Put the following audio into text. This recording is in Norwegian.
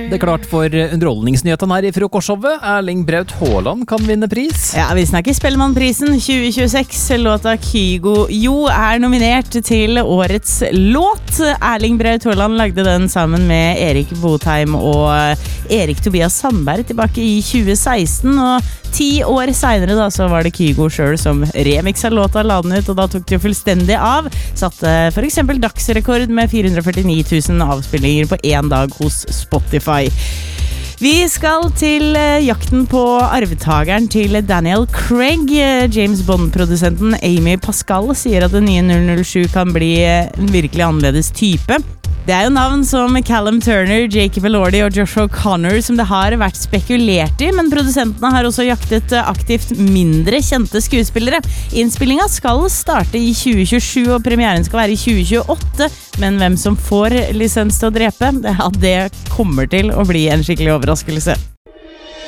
Det klart for underholdningsnyhetene her I Frokostshowet. Erling Braut Haaland kan vinne pris. Ja, vi snakker Spellemannprisen 2026. Låta Kygo Jo nominert til årets låt. Erling Braut Haaland lagde den sammen med Erik Botheim og Erik Tobias Sandberg tilbake I 2016, og 10 år senere da, så var det Kygo selv som remixet låta, la den ut, og da tok det jo fullstendig av. Satte for eksempel dagsrekord med 449 000 avspillinger på en dag hos Spotify. Vi skal til jakten på arvtageren til Daniel Craig. James Bond-produsenten Amy Pascal sier at den nye 007 kan bli en virkelig annerledes type. Det jo navn som Callum Turner, Jacob Elordi og Joshua Connor som det har vært spekulert I, men produsentene har også jaktet aktivt mindre kjente skuespillere. Innspillingen skal starte I 2027, og premieren skal være I 2028, men hvem som får lisens til å drepe, det kommer til å bli en skikkelig overraskelse.